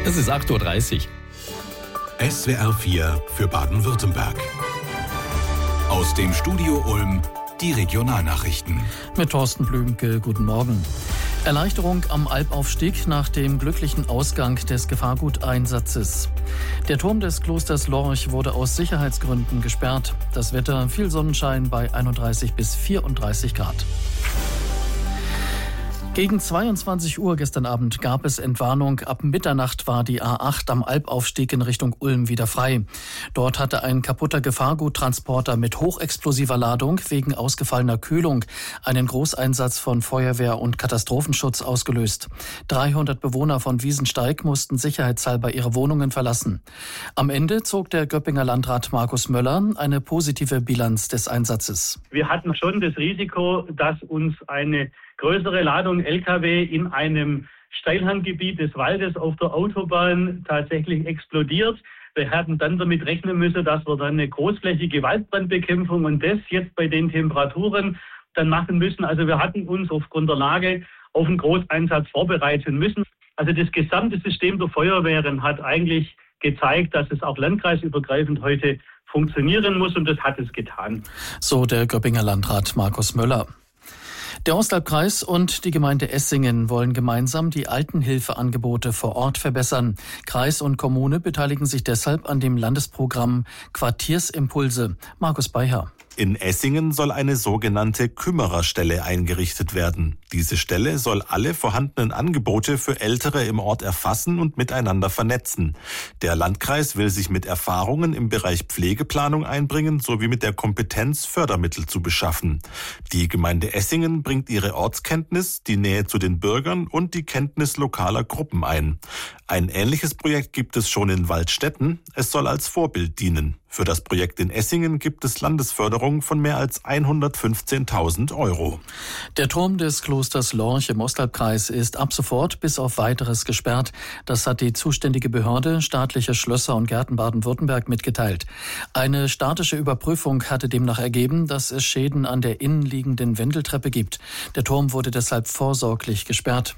Es ist 8:30 Uhr. SWR 4 für Baden-Württemberg. Aus dem Studio Ulm die Regionalnachrichten. Mit Thorsten Blümke, guten Morgen. Erleichterung am Albaufstieg nach dem glücklichen Ausgang des Gefahrguteinsatzes. Der Turm des Klosters Lorch wurde aus Sicherheitsgründen gesperrt. Das Wetter: viel Sonnenschein bei 31 bis 34 Grad. Gegen 22 Uhr gestern Abend gab es Entwarnung. Ab Mitternacht war die A8 am Albaufstieg in Richtung Ulm wieder frei. Dort hatte ein kaputter Gefahrguttransporter mit hochexplosiver Ladung wegen ausgefallener Kühlung einen Großeinsatz von Feuerwehr und Katastrophenschutz ausgelöst. 300 Bewohner von Wiesensteig mussten sicherheitshalber ihre Wohnungen verlassen. Am Ende zog der Göppinger Landrat Markus Möller eine positive Bilanz des Einsatzes. Wir hatten schon das Risiko, dass uns eine größere Ladung Lkw in einem Steilhanggebiet des Waldes auf der Autobahn tatsächlich explodiert. Wir hatten dann damit rechnen müssen, dass wir dann eine großflächige Waldbrandbekämpfung und das jetzt bei den Temperaturen dann machen müssen. Also wir hatten uns aufgrund der Lage auf einen Großeinsatz vorbereiten müssen. Also das gesamte System der Feuerwehren hat eigentlich gezeigt, dass es auch landkreisübergreifend heute funktionieren muss, und das hat es getan. So der Göppinger Landrat Markus Möller. Der Ostalbkreis und die Gemeinde Essingen wollen gemeinsam die Altenhilfeangebote vor Ort verbessern. Kreis und Kommune beteiligen sich deshalb an dem Landesprogramm Quartiersimpulse. Markus Beiher. In Essingen soll eine sogenannte Kümmererstelle eingerichtet werden. Diese Stelle soll alle vorhandenen Angebote für Ältere im Ort erfassen und miteinander vernetzen. Der Landkreis will sich mit Erfahrungen im Bereich Pflegeplanung einbringen, sowie mit der Kompetenz, Fördermittel zu beschaffen. Die Gemeinde Essingen bringt ihre Ortskenntnis, die Nähe zu den Bürgern und die Kenntnis lokaler Gruppen ein. Ein ähnliches Projekt gibt es schon in Waldstätten. Es soll als Vorbild dienen. Für das Projekt in Essingen gibt es Landesförderung von mehr als 115.000 €. Der Turm des Klosters Lorch im Ostalbkreis ist ab sofort bis auf Weiteres gesperrt. Das hat die zuständige Behörde, Staatliche Schlösser und Gärten Baden-Württemberg, mitgeteilt. Eine statische Überprüfung hatte demnach ergeben, dass es Schäden an der innenliegenden Wendeltreppe gibt. Der Turm wurde deshalb vorsorglich gesperrt.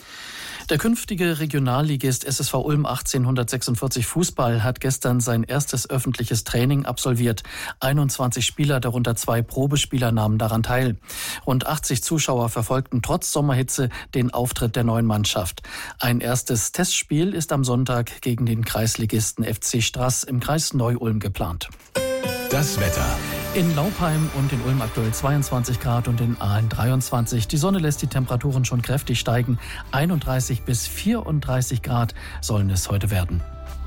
Der künftige Regionalligist SSV Ulm 1846 Fußball hat gestern sein erstes öffentliches Training absolviert. 21 Spieler, darunter 2 Probespieler, nahmen daran teil. Rund 80 Zuschauer verfolgten trotz Sommerhitze den Auftritt der neuen Mannschaft. Ein erstes Testspiel ist am Sonntag gegen den Kreisligisten FC Straß im Kreis Neu-Ulm geplant. Das Wetter. In Laupheim und in Ulm aktuell 22 Grad und in Aalen 23. Die Sonne lässt die Temperaturen schon kräftig steigen. 31 bis 34 Grad sollen es heute werden.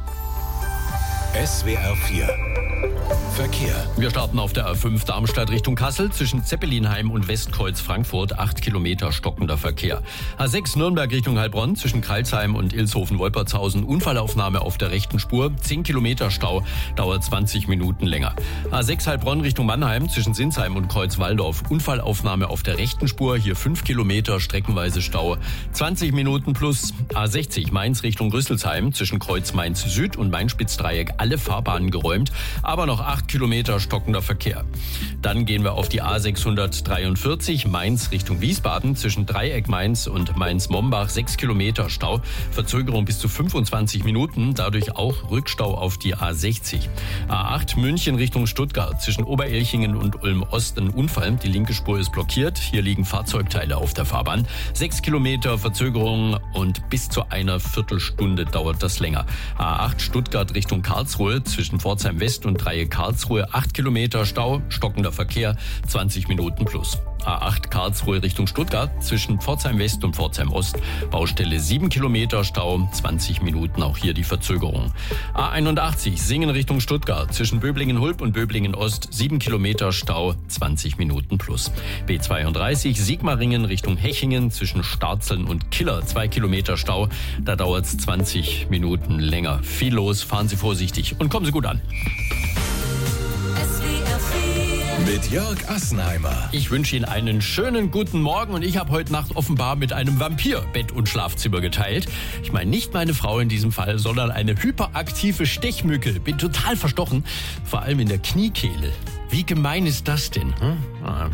SWR 4 Verkehr. Wir starten auf der A5 Darmstadt Richtung Kassel zwischen Zeppelinheim und Westkreuz Frankfurt. 8 Kilometer stockender Verkehr. A6 Nürnberg Richtung Heilbronn zwischen Kreilsheim und Ilshofen-Wolpertshausen. Unfallaufnahme auf der rechten Spur. 10 Kilometer Stau, dauert 20 Minuten länger. A6 Heilbronn Richtung Mannheim zwischen Sinsheim und Kreuzwaldorf. Unfallaufnahme auf der rechten Spur. Hier 5 Kilometer streckenweise Stau, 20 Minuten plus. A60 Mainz Richtung Rüsselsheim zwischen Kreuz Mainz Süd und Main-Spitz-Dreieck. Alle Fahrbahnen geräumt, aber noch 8 Kilometer stockender Verkehr. Dann gehen wir auf die A643 Mainz Richtung Wiesbaden zwischen Dreieck Mainz und Mainz-Mombach. 6 Kilometer Stau, Verzögerung bis zu 25 Minuten, dadurch auch Rückstau auf die A60. A8 München Richtung Stuttgart zwischen Oberelchingen und Ulm-Ost ein Unfall. Die linke Spur ist blockiert, hier liegen Fahrzeugteile auf der Fahrbahn. 6 Kilometer Verzögerung und bis zu einer Viertelstunde dauert das länger. A8 Stuttgart Richtung Karlsruhe zwischen Pforzheim West und Dreieck Karlsruhe. 8 Kilometer Stau, stockender Verkehr, 20 Minuten plus. A8 Karlsruhe Richtung Stuttgart zwischen Pforzheim West und Pforzheim Ost. Baustelle 7 Kilometer Stau, 20 Minuten, auch hier die Verzögerung. A81 Singen Richtung Stuttgart zwischen Böblingen-Hulb und Böblingen-Ost. 7 Kilometer Stau, 20 Minuten plus. B32 Sigmaringen Richtung Hechingen zwischen Starzeln und Killer. 2 Kilometer Stau, da dauert es 20 Minuten länger. Viel los, fahren Sie vorsichtig und kommen Sie gut an. Mit Jörg Assenheimer. Ich wünsche Ihnen einen schönen guten Morgen und ich habe heute Nacht offenbar mit einem Vampir Bett und Schlafzimmer geteilt. Ich meine nicht meine Frau in diesem Fall, sondern eine hyperaktive Stechmücke. Bin total verstochen, vor allem in der Kniekehle. Wie gemein ist das denn?